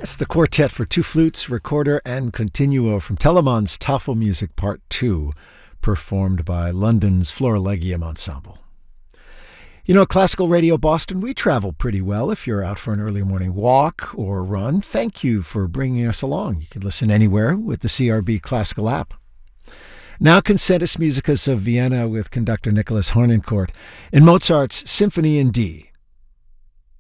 It's the quartet for two flutes, recorder, and continuo from Telemann's Tafelmusik Part 2, performed by London's Florilegium Ensemble. You know, Classical Radio Boston, we travel pretty well if you're out for an early morning walk or run. Thank you for bringing us along. You can listen anywhere with the CRB Classical app. Now Concertus Musicus of Vienna with conductor Nicholas Harnoncourt in Mozart's Symphony in D,